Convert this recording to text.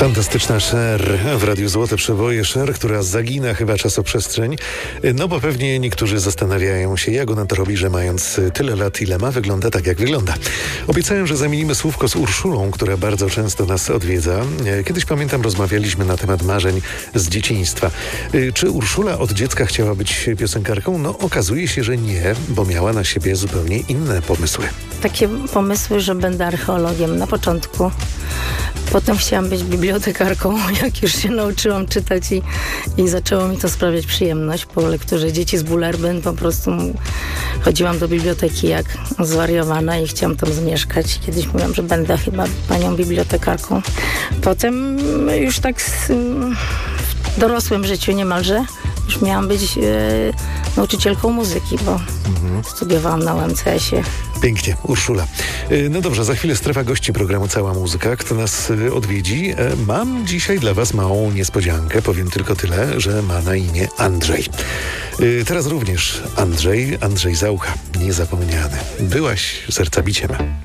Fantastyczna Cher w Radiu Złote Przeboje. Cher, która zagina chyba czasoprzestrzeń, no bo pewnie niektórzy zastanawiają się, jak ona to robi, że mając tyle lat, ile ma, wygląda tak, jak wygląda. Obiecałem, że zamienimy słówko z Urszulą, która bardzo często nas odwiedza. Kiedyś, pamiętam, rozmawialiśmy na temat marzeń z dzieciństwa. Czy Urszula od dziecka chciała być piosenkarką? No, okazuje się, że nie, bo miała na siebie zupełnie inne pomysły. Takie pomysły, że będę archeologiem na początku. Potem chciałam być bibliotekarką, jak już się nauczyłam czytać i zaczęło mi to sprawiać przyjemność. Po lekturze Dzieci z Bullerbyn po prostu chodziłam do biblioteki jak zwariowana i chciałam tam zamieszkać. Kiedyś mówiłam, że będę chyba panią bibliotekarką. Potem już tak w dorosłym życiu niemalże już miałam być nauczycielką muzyki, bo studiowałam na UMCS-ie. Pięknie, Urszula. No dobrze, za chwilę strefa gości programu Cała Muzyka. Kto nas odwiedzi? Mam dzisiaj dla was małą niespodziankę. Powiem tylko tyle, że ma na imię Andrzej. Teraz również Andrzej Zaucha, niezapomniany. Byłaś sercabiciem.